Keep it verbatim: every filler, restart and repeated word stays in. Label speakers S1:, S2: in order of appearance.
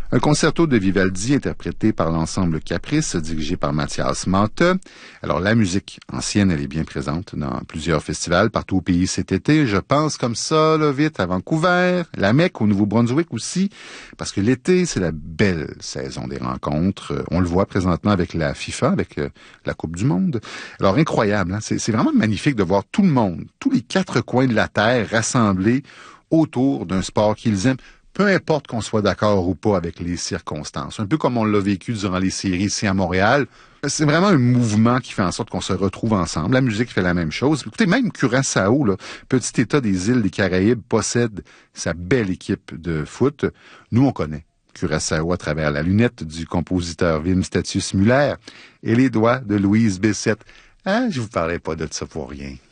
S1: Un concerto de Vivaldi interprété par l'ensemble Caprice, dirigé par Mathias Mante. Alors, la musique ancienne, elle est bien présente dans plusieurs festivals partout au pays cet été. Je pense comme ça, là, vite, à Vancouver, la Mecque, au Nouveau-Brunswick aussi, parce que l'été, c'est la belle saison des rencontres. On le voit présentement avec la FIFA, avec euh, la Coupe du Monde. Alors, incroyable, hein? C'est, c'est vraiment magnifique de voir tout le monde, tous les quatre coins de la Terre rassemblés autour d'un sport qu'ils aiment. Peu importe qu'on soit d'accord ou pas avec les circonstances. Un peu comme on l'a vécu durant les séries ici à Montréal. C'est vraiment un mouvement qui fait en sorte qu'on se retrouve ensemble. La musique fait la même chose. Écoutez, même Curaçao, là, petit État des îles des Caraïbes, possède sa belle équipe de foot. Nous, on connaît Curaçao à travers la lunette du compositeur Wim Statius Muller et les doigts de Louise Bessette. Ah, je vous parlais pas de ça pour rien.